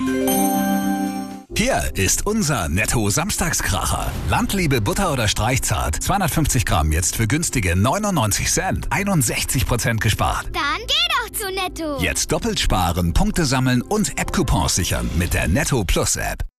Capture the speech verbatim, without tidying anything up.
Hier ist unser Netto-Samstagskracher. Landliebe Butter oder Streichzart. zweihundertfünfzig Gramm jetzt für günstige neunundneunzig Cent. einundsechzig Prozent gespart. Dann geh doch zu Netto. Jetzt doppelt sparen, Punkte sammeln und App-Coupons sichern mit der Netto Plus App.